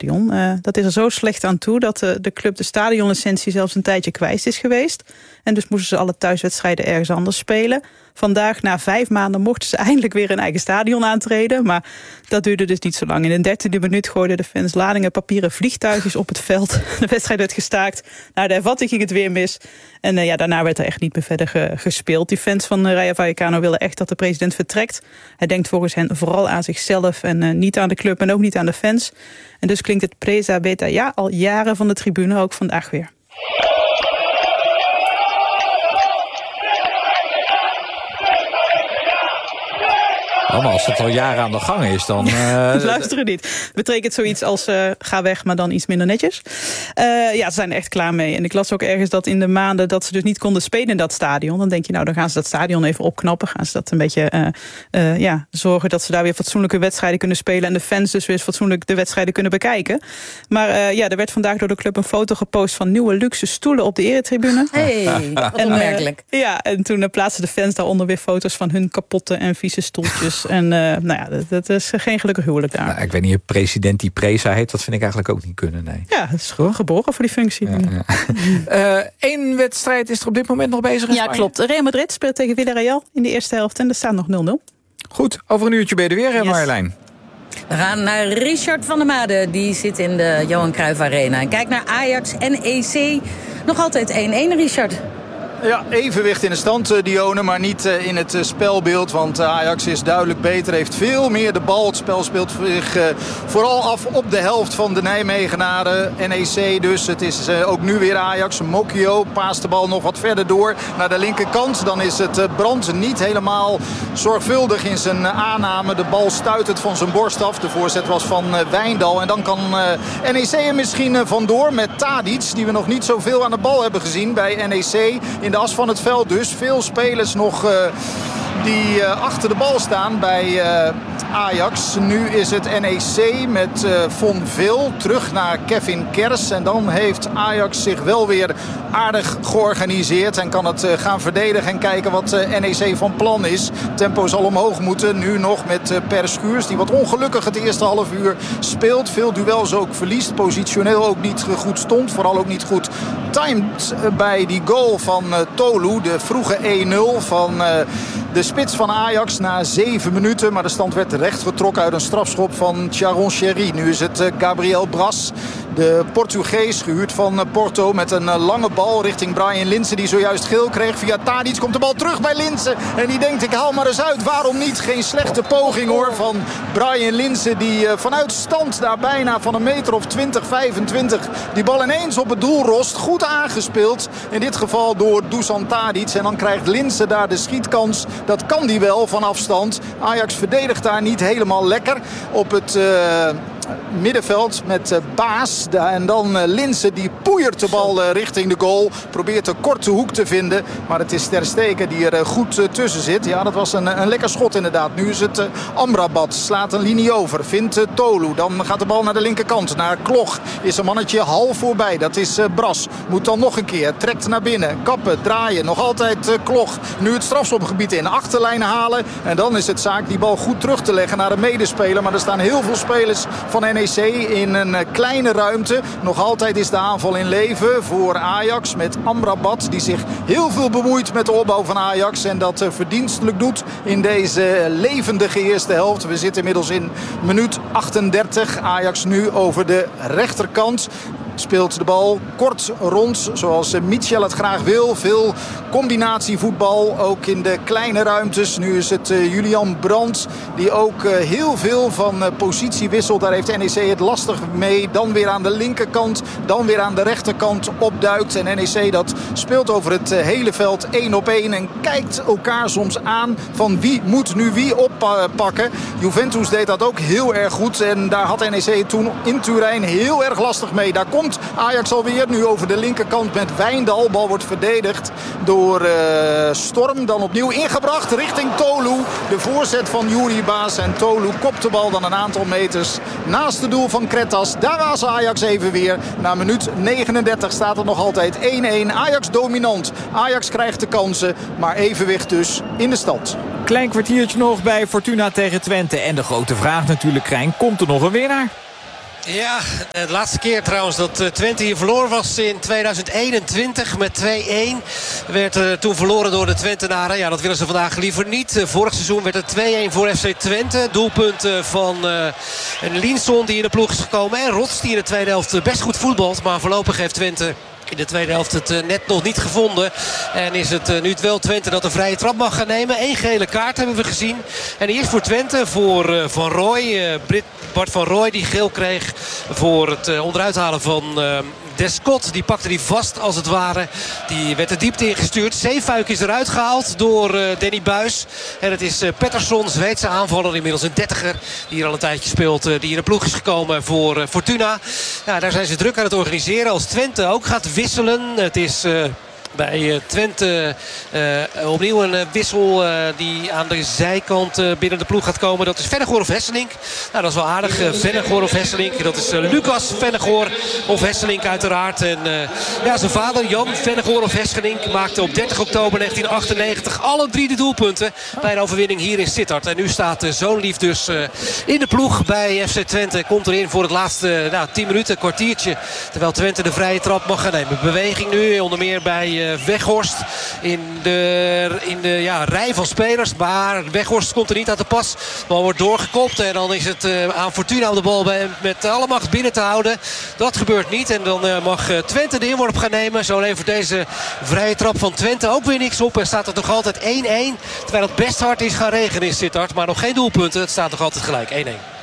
stadion. Dat is er zo slecht aan toe dat de club de stadionlicentie zelfs een tijdje kwijt is geweest. En dus moesten ze alle thuiswedstrijden ergens anders spelen. Vandaag, na 5 maanden, mochten ze eindelijk weer een eigen stadion aantreden. Maar dat duurde dus niet zo lang. In de 13e minuut gooiden de fans ladingen papieren vliegtuigjes op het veld. De wedstrijd werd gestaakt. Na de hervatting ging het weer mis. En daarna werd er echt niet meer verder gespeeld. Die fans van Rayo Vallecano willen echt dat de president vertrekt. Hij denkt volgens hen vooral aan zichzelf en niet aan de club en ook niet aan de fans. En dus klinkt het Presa Beta ja al jaren van de tribune, ook vandaag weer. Maar als het al jaren aan de gang is, dan... Luisteren niet. Het betekent zoiets als ga weg, maar dan iets minder netjes. Ze zijn er echt klaar mee. En ik las ook ergens dat in de maanden dat ze dus niet konden spelen in dat stadion. Dan denk je, dan gaan ze dat stadion even opknappen. Gaan ze dat een beetje zorgen dat ze daar weer fatsoenlijke wedstrijden kunnen spelen. En de fans dus weer fatsoenlijk de wedstrijden kunnen bekijken. Maar er werd vandaag door de club een foto gepost van nieuwe luxe stoelen op de eretribune. Hey, opmerkelijk. En toen plaatsten de fans daaronder weer foto's van hun kapotte en vieze stoeltjes. En dat is geen gelukkig huwelijk daar. Nou, ik weet niet, president die Presa heet, dat vind ik eigenlijk ook niet kunnen, nee. Ja, het is gewoon geboren voor die functie. Ja. Eén wedstrijd is er op dit moment nog bezig in Ja, Spanje. klopt. Real Madrid speelt tegen Villarreal in de eerste helft en er staat nog 0-0. Goed, over een uurtje ben je er weer, Yes. Marjolein. We gaan naar Richard van der Made. Die zit in de Johan Cruijff Arena. En kijk naar Ajax NEC. Nog altijd 1-1, Richard. Ja, evenwicht in de stand, Dione, maar niet in het spelbeeld. Want Ajax is duidelijk beter, heeft veel meer de bal. Het spel speelt zich vooral af op de helft van de Nijmegenaren. NEC dus, het is ook nu weer Ajax. Mokio paast de bal nog wat verder door naar de linkerkant. Dan is het Brandt niet helemaal zorgvuldig in zijn aanname. De bal stuit het van zijn borst af. De voorzet was van Wijndal. En dan kan NEC er misschien vandoor met Tadic, die we nog niet zoveel aan de bal hebben gezien bij NEC. In de as van het veld dus. Veel spelers nog die achter de bal staan bij Ajax. Nu is het NEC met Von Vil terug naar Kevin Kers. En dan heeft Ajax zich wel weer aardig georganiseerd. En kan het gaan verdedigen en kijken wat NEC van plan is. Tempo zal omhoog moeten. Nu nog met Per Schuurs, die wat ongelukkig het eerste half uur speelt. Veel duels ook verliest. Positioneel ook niet goed stond. Vooral ook niet goed timed bij die goal van Tolu. De vroege 1-0 van de spits van Ajax na 7 minuten. Maar de stand werd rechtgetrokken uit een strafschop van Charon Sherry. Nu is het Gabriel Bras, de Portugees, gehuurd van Porto, met een lange bal richting Brian Linssen, die zojuist geel kreeg. Via Tadic komt de bal terug bij Linssen. En die denkt, ik haal maar eens uit. Waarom niet? Geen slechte poging hoor van Brian Linssen, die vanuit stand daar bijna van een meter of 20, 25 die bal ineens op het doel rost. Goed aangespeeld. In dit geval door Dusan Tadic. En dan krijgt Linssen daar de schietkans. Dat kan die wel van afstand. Ajax verdedigt daar niet helemaal lekker op het middenveld met Baas. En dan Linssen, die poeiert de bal richting de goal. Probeert een korte hoek te vinden. Maar het is Ter Stegen die er goed tussen zit. Ja, dat was een lekker schot inderdaad. Nu is het Amrabat. Slaat een linie over. Vindt Tolu. Dan gaat de bal naar de linkerkant. Naar Klog. Is een mannetje half voorbij. Dat is Bras. Moet dan nog een keer. Trekt naar binnen. Kappen. Draaien. Nog altijd Klog. Nu het strafschopgebied in. Achterlijn halen. En dan is het zaak die bal goed terug te leggen naar een medespeler. Maar er staan heel veel spelers van NEC in een kleine ruimte. Nog altijd is de aanval in leven voor Ajax met Amrabat, die zich heel veel bemoeit met de opbouw van Ajax en dat verdienstelijk doet in deze levendige eerste helft. We zitten inmiddels in minuut 38. Ajax nu over de rechterkant. Speelt de bal kort rond, zoals Michel het graag wil. Veel combinatievoetbal, ook in de kleine ruimtes. Nu is het Julian Brandt, die ook heel veel van positie wisselt. Daar heeft NEC het lastig mee. Dan weer aan de linkerkant, dan weer aan de rechterkant opduikt. En NEC dat speelt over het hele veld 1 op 1. En kijkt elkaar soms aan van wie moet nu wie oppakken. Juventus deed dat ook heel erg goed. En daar had NEC toen in Turijn heel erg lastig mee. Daar komt Ajax alweer nu over de linkerkant met Wijndal. Bal wordt verdedigd door Storm. Dan opnieuw ingebracht richting Tolu. De voorzet van Yuri Baas. En Tolu kopt de bal dan een aantal meters naast het doel van Kretas. Daar was Ajax even weer. Na minuut 39 staat het nog altijd 1-1. Ajax dominant. Ajax krijgt de kansen. Maar evenwicht dus in de stand. Klein kwartiertje nog bij Fortuna tegen Twente. En de grote vraag natuurlijk, Krijn, komt er nog een winnaar? Ja, de laatste keer trouwens dat Twente hier verloren was in 2021 met 2-1. Werd toen verloren door de Twentenaren. Ja, dat willen ze vandaag liever niet. Vorig seizoen werd het 2-1 voor FC Twente. Doelpunt van een Linson die in de ploeg is gekomen. En Rots die in de tweede helft best goed voetbalt. Maar voorlopig heeft Twente in de tweede helft het net nog niet gevonden. En is het nu wel Twente dat een vrije trap mag gaan nemen. 1 gele kaart hebben we gezien. En die is voor Twente, voor Van Rooij. Bart van Rooij die geel kreeg voor het onderuit halen van Descott. Die pakte die vast als het ware. Die werd de diepte ingestuurd. Zeefuik is eruit gehaald door Danny Buis. En het is Pettersson, Zweedse aanvaller, inmiddels een 30er. Die hier al een tijdje speelt. Die in de ploeg is gekomen voor Fortuna. Ja, daar zijn ze druk aan het organiseren. Als Twente ook gaat wisselen. Het is bij Twente opnieuw een wissel die aan de zijkant binnen de ploeg gaat komen. Dat is Vennegoor of Hesselink. Nou, dat is wel aardig. Vennegoor of Hesselink. Dat is Lucas Vennegoor of Hesselink uiteraard. En ja, zijn vader Jan Vennegoor of Hesselink maakte op 30 oktober 1998 alle 3 de doelpunten bij een overwinning hier in Sittard. En nu staat Zoonlief dus in de ploeg bij FC Twente. Komt erin voor het laatste 10 minuten, kwartiertje. Terwijl Twente de vrije trap mag gaan nemen. Beweging nu onder meer bij Weghorst in de rij van spelers. Maar Weghorst komt er niet aan te pas. De bal wordt doorgekopt en dan is het aan Fortuna om de bal met alle macht binnen te houden. Dat gebeurt niet en dan mag Twente de inworp gaan nemen. Zo levert deze vrije trap van Twente ook weer niks op. En staat het nog altijd 1-1. Terwijl het best hard is gaan regenen in Sittard. Maar nog geen doelpunten. Het staat nog altijd gelijk 1-1.